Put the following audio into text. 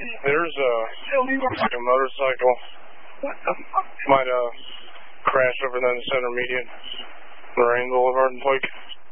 There's a motorcycle. Might crashed over there in the center median, Lorraine Boulevard and Blake.